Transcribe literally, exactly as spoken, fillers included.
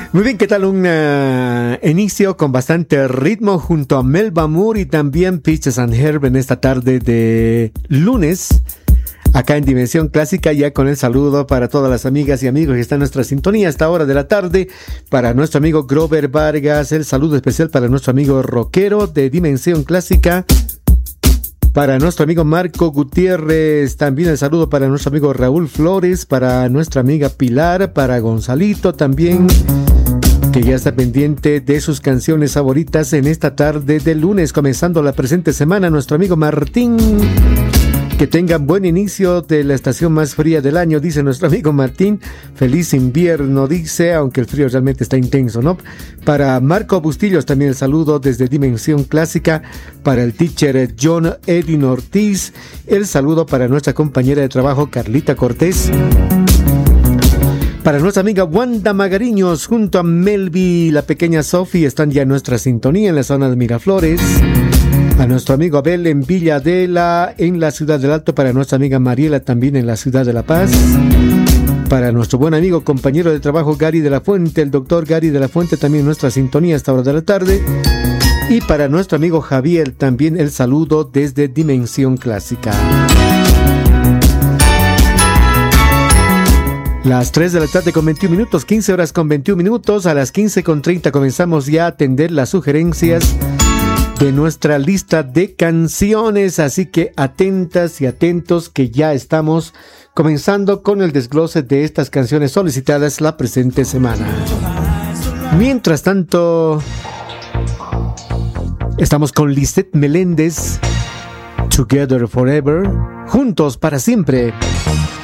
Muy bien, ¿qué tal? Un uh, inicio con bastante ritmo junto a Melba Moore y también Peaches and Herb en esta tarde de lunes, acá en Dimensión Clásica, ya con el saludo para todas las amigas y amigos que están en nuestra sintonía a esta hora de la tarde. Para nuestro amigo Grover Vargas, el saludo especial para nuestro amigo Rockero de Dimensión Clásica. Para nuestro amigo Marco Gutiérrez, también el saludo para nuestro amigo Raúl Flores, para nuestra amiga Pilar, para Gonzalito también, que ya está pendiente de sus canciones favoritas en esta tarde de lunes, comenzando la presente semana. Nuestro amigo Martín, que tengan buen inicio de la estación más fría del año, dice nuestro amigo Martín. Feliz invierno, dice, aunque el frío realmente está intenso, ¿no? Para Marco Bustillos también el saludo desde Dimensión Clásica. Para el teacher John Edwin Ortiz, el saludo para nuestra compañera de trabajo Carlita Cortés. Para nuestra amiga Wanda Magariños, junto a Melvi, la pequeña Sophie, están ya en nuestra sintonía en la zona de Miraflores. A nuestro amigo Abel en Villa Adela, en la ciudad del Alto. Para nuestra amiga Mariela también en la ciudad de La Paz. Para nuestro buen amigo, compañero de trabajo Gary de la Fuente, el doctor Gary de la Fuente, también en nuestra sintonía a esta hora de la tarde. Y para nuestro amigo Javier también el saludo desde Dimensión Clásica. Las tres de la tarde con veintiún minutos, quince horas con veintiún minutos. A las quince con treinta comenzamos ya a atender las sugerencias de nuestra lista de canciones, así que atentas y atentos que ya estamos comenzando con el desglose de estas canciones solicitadas la presente semana. Mientras tanto, estamos con Lisette Meléndez, Together Forever, juntos para siempre.